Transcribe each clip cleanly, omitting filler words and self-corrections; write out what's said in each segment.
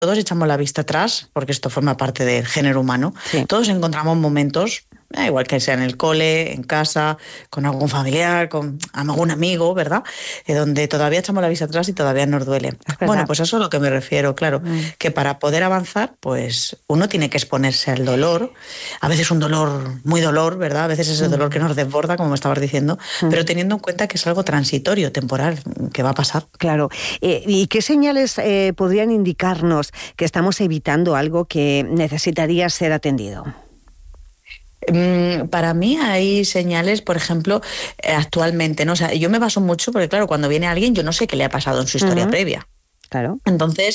todos echamos la vista atrás, porque esto forma parte del género humano. Sí. Todos encontramos momentos, igual que sea en el cole, en casa, con algún familiar, con algún amigo, ¿verdad? Donde todavía echamos la vista atrás y todavía nos duele. Bueno, pues eso es a lo que me refiero, claro, que para poder avanzar, pues uno tiene que exponerse al dolor, a veces un dolor, muy dolor, ¿verdad? A veces es el dolor que nos desborda, como me estabas diciendo, pero teniendo en cuenta que es algo transitorio, temporal, que va a pasar. Claro. ¿Y qué señales podrían indicarnos que estamos evitando algo que necesitaría ser atendido? Para mí hay señales, por ejemplo, actualmente, ¿no? O sea, yo me baso mucho porque, claro, cuando viene alguien, yo no sé qué le ha pasado en su historia previa. Claro. Entonces,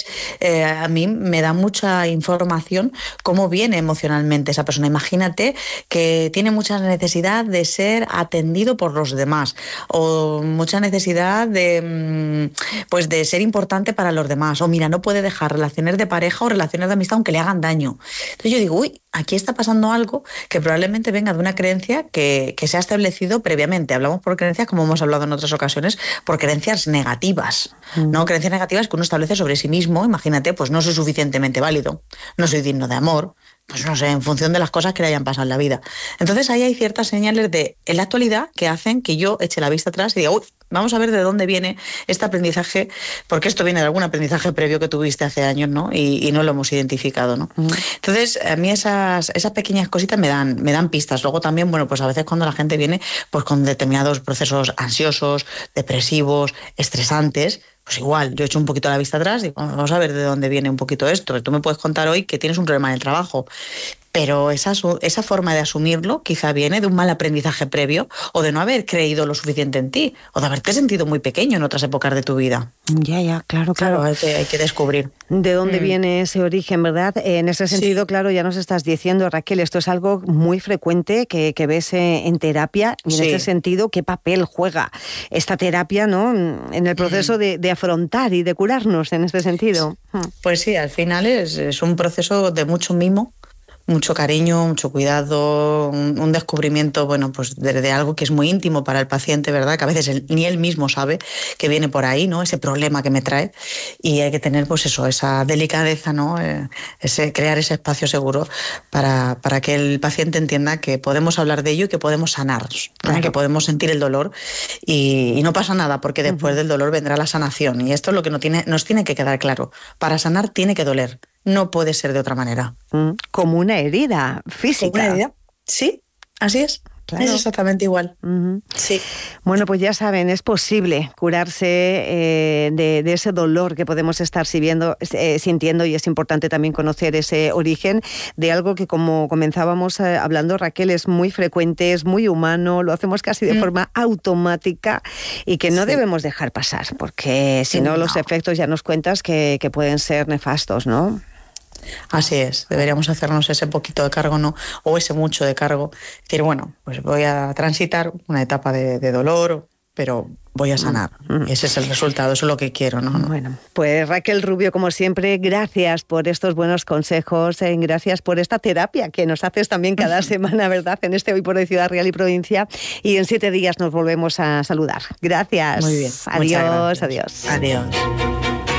a mí me da mucha información cómo viene emocionalmente esa persona. Imagínate que tiene mucha necesidad de ser atendido por los demás o mucha necesidad de, pues de ser importante para los demás. O mira, no puede dejar relaciones de pareja o relaciones de amistad aunque le hagan daño. Entonces yo digo, uy, aquí está pasando algo que probablemente venga de una creencia que se ha establecido previamente. Hablamos por creencias, como hemos hablado en otras ocasiones, por creencias negativas, ¿no? Creencias negativas que uno establece sobre sí mismo. Imagínate, pues no soy suficientemente válido, no soy digno de amor, pues no sé, en función de las cosas que le hayan pasado en la vida. Entonces ahí hay ciertas señales en la actualidad que hacen que yo eche la vista atrás y diga, uy, vamos a ver de dónde viene este aprendizaje, porque esto viene de algún aprendizaje previo que tuviste hace años, ¿no? Y no lo hemos identificado, ¿no? Entonces, a mí esas pequeñas cositas me dan pistas. Luego también, bueno, pues a veces cuando la gente viene pues con determinados procesos ansiosos, depresivos, estresantes, pues igual, yo echo un poquito la vista atrás y vamos a ver de dónde viene un poquito esto. Tú me puedes contar hoy que tienes un problema en el trabajo, pero esa forma de asumirlo quizá viene de un mal aprendizaje previo o de no haber creído lo suficiente en ti o de haberte sentido muy pequeño en otras épocas de tu vida. Ya, claro. Hay que descubrir. ¿De dónde viene ese origen, verdad? En ese sentido, sí. Claro, ya nos estás diciendo, Raquel, esto es algo muy frecuente que ves en terapia y en ese sentido, ¿qué papel juega esta terapia, ¿no? En el proceso de afrontar y de curarnos en este sentido? Pues sí, al final es un proceso de mucho mimo, mucho cariño, mucho cuidado, un descubrimiento, bueno, pues de algo que es muy íntimo para el paciente, ¿verdad? Que a veces ni él mismo sabe que viene por ahí, ¿no? Ese problema que me trae, y hay que tener, pues eso, esa delicadeza, ¿no? Crear ese espacio seguro para que el paciente entienda que podemos hablar de ello y que podemos sanar, ¿no? Que podemos sentir el dolor y no pasa nada, porque después del dolor vendrá la sanación, y esto es lo que nos tiene que quedar claro. Para sanar tiene que doler. No puede ser de otra manera. Como una herida física. Como una herida. Sí, así es. Claro. Es exactamente igual. Sí. Bueno, pues ya saben, es posible curarse de ese dolor que podemos estar sintiendo, y es importante también conocer ese origen de algo que, como comenzábamos hablando, Raquel, es muy frecuente, es muy humano, lo hacemos casi de forma automática y que no debemos dejar pasar, porque si no, los efectos ya nos cuentas que pueden ser nefastos, ¿no? Así es, deberíamos hacernos ese poquito de cargo, ¿no? O ese mucho de cargo. Decir, bueno, pues voy a transitar una etapa de dolor, pero voy a sanar. Ese es el resultado, eso es lo que quiero, ¿no? Bueno, pues Raquel Rubio, como siempre, gracias por estos buenos consejos, gracias por esta terapia que nos haces también cada semana, ¿verdad? En este Hoy por Hoy Ciudad Real y Provincia, y en 7 días nos volvemos a saludar. Gracias. Muy bien. Adiós, adiós. Adiós.